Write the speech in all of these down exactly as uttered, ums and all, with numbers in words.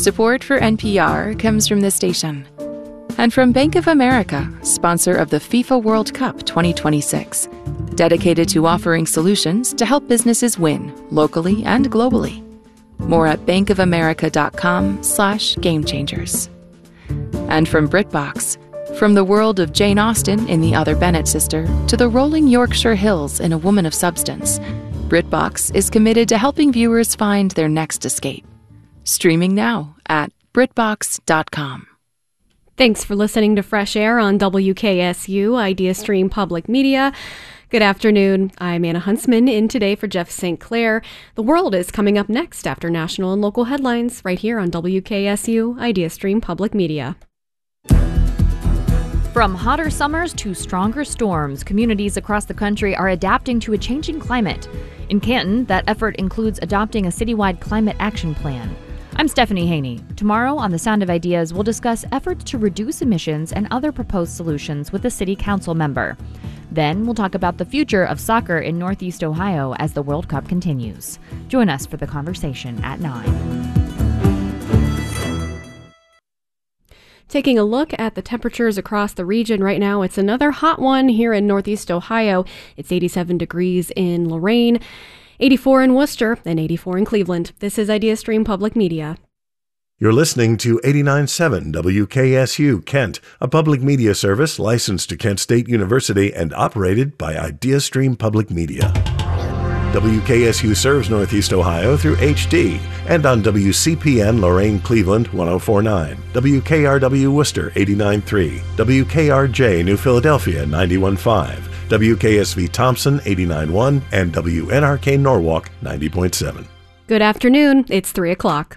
Support for N P R comes from this station. And from Bank of America, sponsor of the FIFA World Cup twenty twenty-six. Dedicated to offering solutions to help businesses win, locally and globally. More at bankofamerica.com slash game changers. And from BritBox, from the world of Jane Austen in The Other Bennet Sister to the rolling Yorkshire Hills in A Woman of Substance, BritBox is committed to helping viewers find their next escape. Streaming now at britbox dot com. Thanks for listening to Fresh Air on W K S U, IdeaStream Public Media. Good afternoon. I'm Anna Huntsman, in today for Jeff Saint Clair. The world is coming up next after national and local headlines right here on W K S U, IdeaStream Public Media. From hotter summers to stronger storms, communities across the country are adapting to a changing climate. In Canton, that effort includes adopting a citywide climate action plan. I'm Stephanie Haney. Tomorrow on The Sound of Ideas, we'll discuss efforts to reduce emissions and other proposed solutions with a city council member. Then we'll talk about the future of soccer in Northeast Ohio as the World Cup continues. Join us for the conversation at nine. Taking a look at the temperatures across the region right now, it's another hot one here in Northeast Ohio. It's eighty-seven degrees in Lorain, eighty-four in Worcester, and eighty-four in Cleveland. This is IdeaStream Public Media. You're listening to eighty-nine point seven W K S U Kent, a public media service licensed to Kent State University and operated by IdeaStream Public Media. W K S U serves Northeast Ohio through H D and on W C P N Lorain Cleveland one oh four point nine, W K R W Worcester eighty-nine point three, W K R J New Philadelphia ninety-one point five, W K S V Thompson eighty-nine point one, and W N R K Norwalk ninety point seven. Good afternoon. It's three o'clock.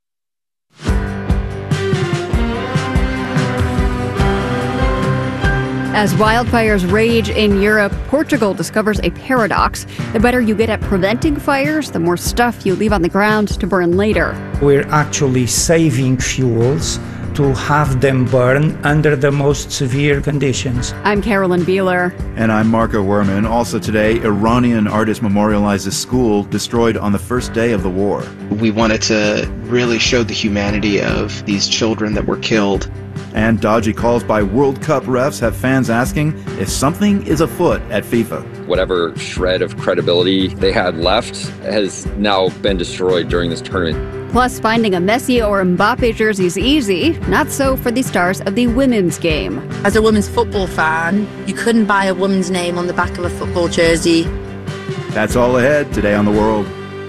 As wildfires rage in Europe, Portugal discovers a paradox. The better you get at preventing fires, the more stuff you leave on the ground to burn later. We're actually saving fuels to have them burn under the most severe conditions. I'm Carolyn Beeler. And I'm Marco Werman. Also today, Iranian artist memorializes school destroyed on the first day of the war. We wanted to really show the humanity of these children that were killed. And dodgy calls by World Cup refs have fans asking if something is afoot at FIFA. Whatever shred of credibility they had left has now been destroyed during this tournament. Plus, finding a Messi or Mbappe jersey is easy. Not so for the stars of the women's game. As a women's football fan, you couldn't buy a woman's name on the back of a football jersey. That's all ahead today on The World.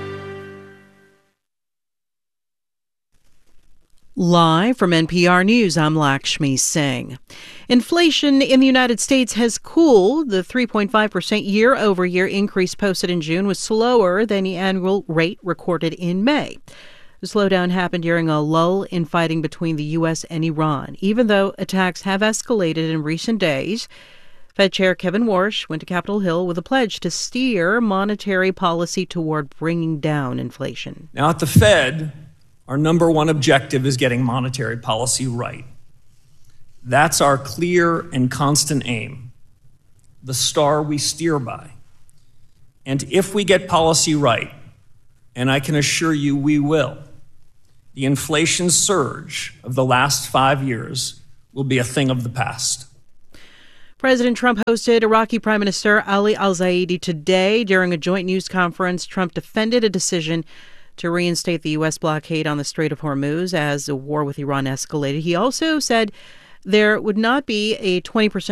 Live from N P R News, I'm Lakshmi Singh. Inflation in the United States has cooled. The three point five percent year-over-year increase posted in June was slower than the annual rate recorded in May. The slowdown happened during a lull in fighting between the U S and Iran, even though attacks have escalated in recent days. Fed Chair Kevin Warsh went to Capitol Hill with a pledge to steer monetary policy toward bringing down inflation. Now, at the Fed, our number one objective is getting monetary policy right. That's our clear and constant aim, the star we steer by. And if we get policy right, and I can assure you we will, the inflation surge of the last five years will be a thing of the past. President Trump hosted Iraqi Prime Minister Ali al-Zaidi today. During a joint news conference, Trump defended a decision to reinstate the U S blockade on the Strait of Hormuz as the war with Iran escalated. He also said there would not be a twenty percent